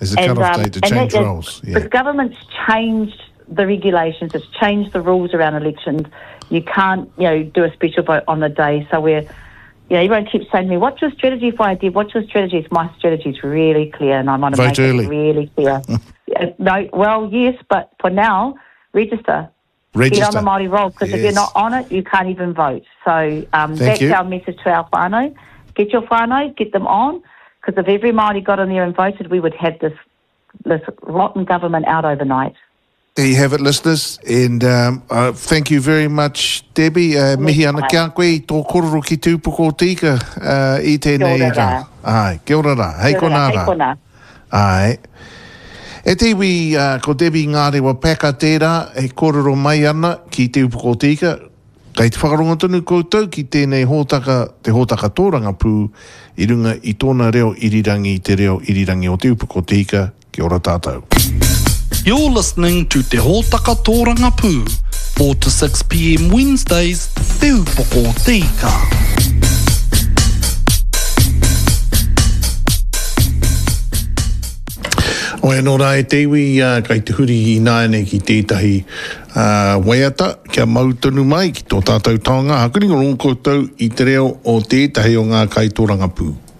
There's a cut-off date to change roles. The government's changed the regulations, it's changed the rules around elections. You can't, do a special vote on the day. So everyone keeps saying to me, what's your strategy for ID? What's your strategy? My strategy is really clear, and I want to make it really clear. Yes, but for now, register. Get on the Māori roll, because if you're not on it, you can't even vote. So that's our message to our whānau. Get your whānau, get them on, because if every Māori got on there and voted, we would have this rotten government out overnight. There you have it, listeners, and thank you very much, Debbie. Mihi ana kia koe i tō kororo ki tūpoko tika I tēnei rā. Ai, kia ora rā. Hei kona rā. Ai. E te iwi ko Debbie ngāre wa peka tērā e kororo mai ana ki tūpoko tika. Kei te whakaronga tonu koutou ki tēnei te hōtaka tōranga pū I runga I tōna reo irirangi te reo irirangi o tūpoko tika. Kia ora tātou. You're listening to Te Hōtaka Tōranga Pū, 4 to 6 p.m. Wednesdays, Te Upoko Tika. Oe no rā e te iwi, kai te huri I nāne ki tētahi waiata, kia mautonu mai ki tō tātou taonga. Hakuringa rongo koutou I te reo o tētahi o ngā kai tōranga pū.